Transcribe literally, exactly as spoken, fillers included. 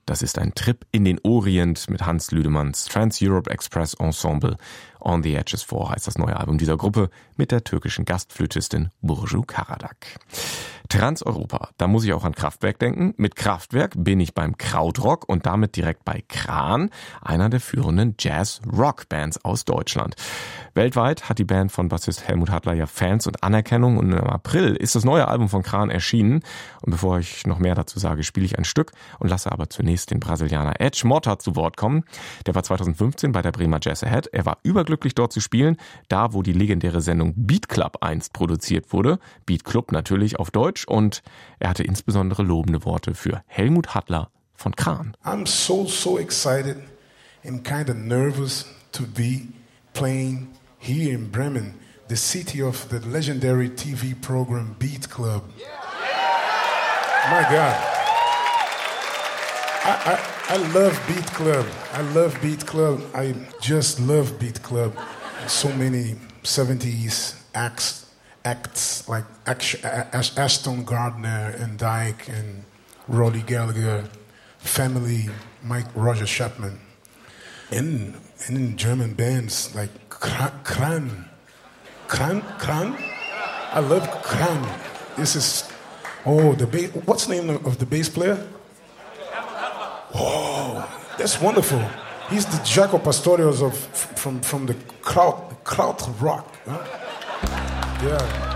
Das ist ein Trip in den Orient mit Hans Lüdemanns Trans-Europe Express Ensemble. On the Edges four heißt das neue Album dieser Gruppe mit der türkischen Gastflötistin Burcu Karadağ. Transeuropa, da muss ich auch an Kraftwerk denken. Mit Kraftwerk bin ich beim Krautrock und damit direkt bei Kran, einer der führenden Jazz-Rock-Bands aus Deutschland. Weltweit hat die Band von Bassist Helmut Hattler ja Fans und Anerkennung und im April ist das neue Album von Kran erschienen. Und bevor ich noch mehr dazu sage, spiele ich ein Stück und lasse aber zunächst den Brasilianer Edge Mota zu Wort kommen. Der war zweitausendfünfzehn bei der Bremer Jazz Ahead. Er war überglücklich dort zu spielen, da wo die legendäre Sendung Beat Club einst produziert wurde. Beat Club natürlich auf Deutsch. Und er hatte insbesondere lobende Worte für Helmut Hattler von Kran. I'm so, so excited and kind of nervous to be playing here in Bremen, the city of the legendary T V program Beat Club. My God. I, I, I love Beat Club. I love Beat Club. I just love Beat Club. So many seventies acts. Acts like Ashton Gardner and Dyke and Roddy Gallagher, Family, Mike Roger Chapman, and, and in German bands like Kran, Kran, Kran. I love Kran. This is oh the bass. What's the name of the bass player? Oh, that's wonderful. He's the Jaco Pastorius of from from the Kraut Kraut Rock. Huh? Yeah.